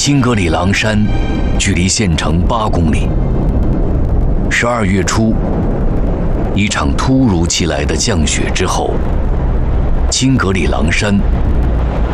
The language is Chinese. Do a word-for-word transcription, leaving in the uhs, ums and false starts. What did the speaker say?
青格里郎山距离县城八公里。十二月初，一场突如其来的降雪之后，青格里郎山